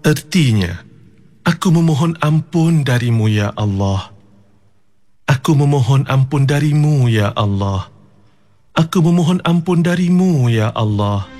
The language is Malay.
Ertinya, aku memohon ampun darimu ya Allah. Aku memohon ampun darimu ya Allah. Aku memohon ampun darimu ya Allah.